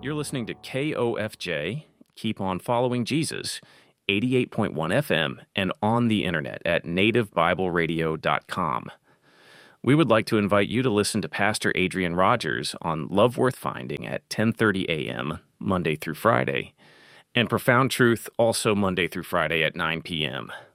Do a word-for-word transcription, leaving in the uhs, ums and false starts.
You're listening to K O F J, Keep On Following Jesus, eighty-eight point one F M, and on the internet at native bible radio dot com. We would like to invite you to listen to Pastor Adrian Rogers on Love Worth Finding at ten thirty a.m., Monday through Friday, and Profound Truth also Monday through Friday at nine p.m.